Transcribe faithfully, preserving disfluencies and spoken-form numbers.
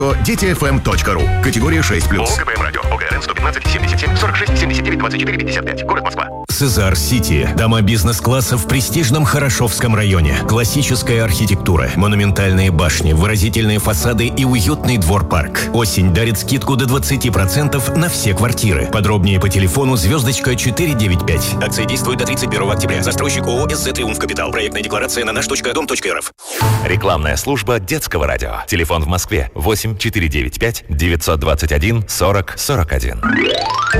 дети эф эм точка ру. Категория шесть плюс. ОГПМ радио. ОГРН сто пятнадцать семьдесят семь сорок шесть семьдесят девять двадцать четыре пятьдесят пять. Город Москва. Сезар Сити. Дома бизнес-класса в престижном Хорошевском районе. Классическая архитектура, монументальные башни, выразительные фасады и уютный двор-парк. Осень дарит скидку до двадцати процентов на все квартиры. Подробнее по телефону звездочка четыреста девяносто пять. Акция действует до тридцать первого октября. Застройщик ООО «СЗ Триумф Капитал». Проектная декларация на наш точка дом точка эр эф. Рекламная служба детского радио. Телефон в Москве восемь четыре девять пять девятьсот двадцать один сорок сорок один.